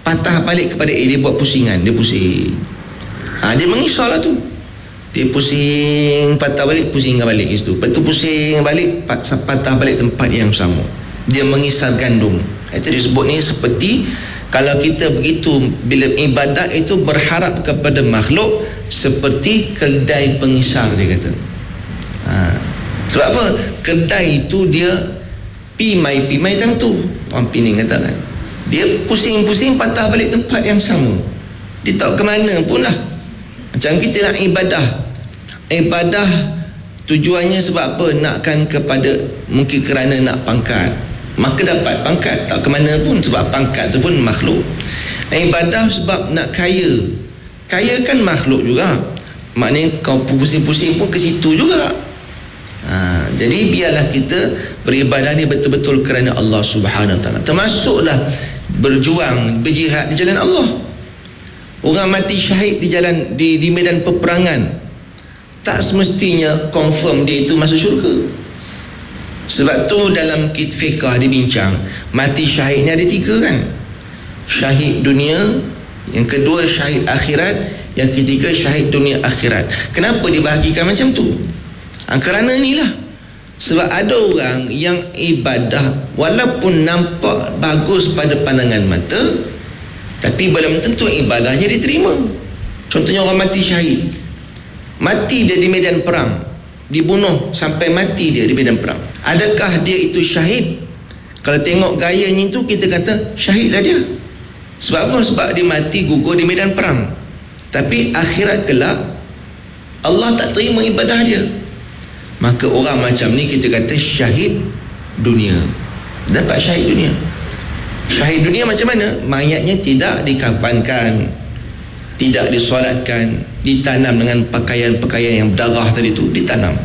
patah balik kepada dia buat pusingan, dia pusing. Dia mengisahlah tu. Dia pusing, patah balik, pusing balik situ. Lepas tu pusing balik, patah balik tempat yang sama. Dia mengisar gandum. Itu disebut ni seperti kalau kita begitu bila ibadat itu berharap kepada makhluk seperti kedai pengisar, dia kata. Sebab apa? Kedai itu dia pimai tang tu. Orang Pening kata kan. Dia pusing-pusing patah balik tempat yang sama. Dia tak ke mana pun lah. Macam kita nak ibadah tujuannya sebab apa? Nakkan kepada, mungkin kerana nak pangkat, maka dapat pangkat. Tak ke mana pun, sebab pangkat tu pun makhluk. Ibadah sebab nak kaya kan makhluk juga. Maknanya kau pusing-pusing pun ke situ juga. Jadi biarlah kita beribadah ni betul-betul kerana Allah Subhanahu Wa Taala. Termasuklah berjuang, berjihad di jalan Allah. Orang mati syahid di jalan di medan peperangan, tak semestinya confirm dia itu masuk syurga. Sebab tu dalam fiqh dibincang, mati syahid ni ada 3 kan. Syahid dunia, yang kedua syahid akhirat, yang ketiga syahid dunia akhirat. Kenapa dibahagikan macam tu? Kerana inilah, sebab ada orang yang ibadah walaupun nampak bagus pada pandangan mata, tapi belum tentu ibadahnya diterima. Contohnya orang mati syahid, mati dia di medan perang, dibunuh sampai mati dia di medan perang. Adakah dia itu syahid? Kalau tengok gayanya itu, kita kata syahidlah dia. Sebab apa? Sebab dia mati gugur di medan perang. Tapi akhirat kelak Allah tak terima ibadah dia. Maka orang macam ni kita kata syahid dunia. Dapat syahid dunia. Syahid dunia macam mana? Mayatnya tidak dikafankan, tidak disolatkan, ditanam dengan pakaian-pakaian yang berdarah tadi tu, ditanam.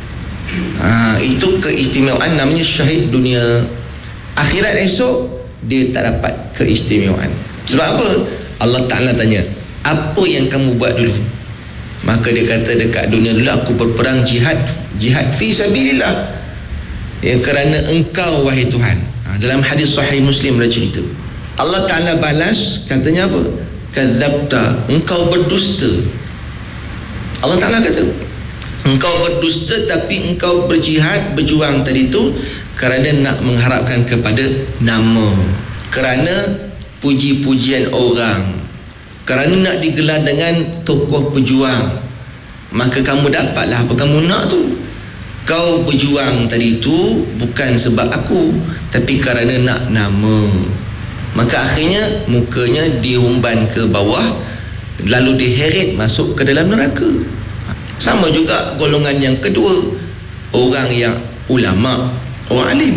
Itu keistimewaan, namanya syahid dunia. Akhirat esok dia tak dapat keistimewaan. Sebab apa? Allah Ta'ala tanya, apa yang kamu buat dulu? Maka dia kata, dekat dunia dulu aku berperang jihad fi sabilillah, kerana engkau wahai Tuhan. Dalam hadis sahih Muslim ada cerita, Allah Ta'ala balas, katanya apa? Kadzabta, engkau berdusta. Allah Ta'ala kata engkau berdusta, tapi engkau berjihad, berjuang tadi tu kerana nak mengharapkan kepada nama, kerana puji-pujian orang, kerana nak digelar dengan tokoh pejuang. Maka kamu dapatlah apa kamu nak tu. Kau berjuang tadi tu bukan sebab aku, tapi kerana nak nama. Maka akhirnya mukanya dihumban ke bawah, lalu diheret masuk ke dalam neraka. Sama juga golongan yang kedua, orang yang ulama, orang alim.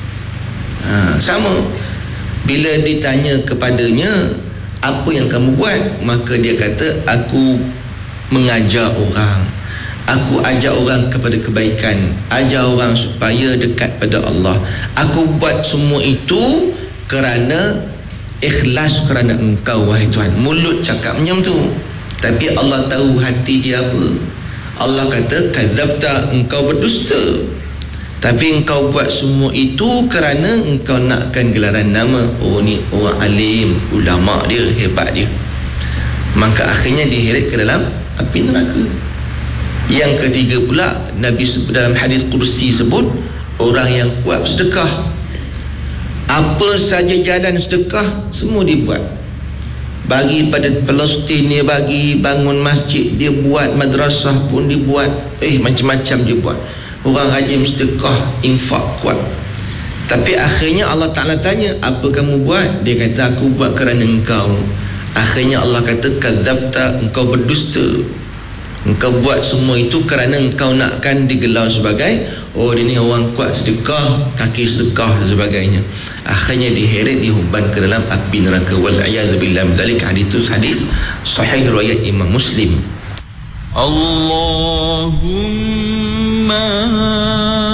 Sama, bila ditanya kepadanya apa yang kamu buat, maka dia kata aku mengajar orang, aku ajak orang kepada kebaikan, ajar orang supaya dekat pada Allah. Aku buat semua itu kerana ikhlas, kerana engkau wahai Tuhan. Mulut cakap macam tu, tapi Allah tahu hati dia apa. Allah kata kadzabta, engkau berdusta, tapi engkau buat semua itu kerana engkau nakkan gelaran nama. Oh ni orang alim, ulama dia, hebat dia. Maka akhirnya diheret ke dalam api neraka. Yang ketiga pula, Nabi dalam hadis kursi sebut, orang yang kuat sedekah. Apa saja jalan sedekah semua dibuat. Bagi pada Palestin dia bagi, bangun masjid dia buat, madrasah pun dibuat, macam-macam dia buat. Orang rajin sedekah, infak kuat. Tapi akhirnya Allah Ta'ala tanya, apa kamu buat? Dia kata aku buat kerana engkau. Akhirnya Allah kata kadzabta, engkau berdusta. Engkau buat semua itu kerana engkau nakkan digelar sebagai dia ni orang kuat sedekah, kaki sedekah dan sebagainya. Akhirnya diheret, dihumban ke dalam api neraka. Wal'iyadzubillah min dzalik. Hadis sahih riwayat Imam Muslim. Allahumma